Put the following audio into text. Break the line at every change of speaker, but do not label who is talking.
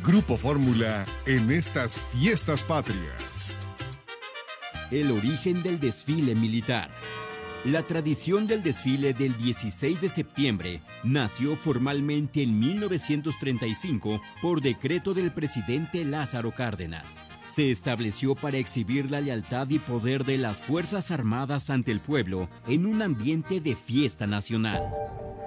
Grupo Fórmula en estas fiestas patrias.
El origen del desfile militar. La tradición del desfile del 16 de septiembre nació formalmente en 1935 por decreto del presidente Lázaro Cárdenas. Se estableció para exhibir la lealtad y poder de las Fuerzas Armadas ante el pueblo en un ambiente de fiesta nacional.